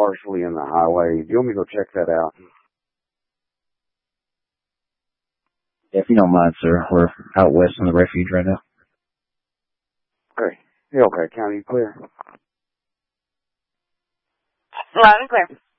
partially in the highway. Do you want me to go check that out? If you don't mind, sir, we're out west in the refuge right now. Okay. Yeah, okay. County clear. Loud and clear.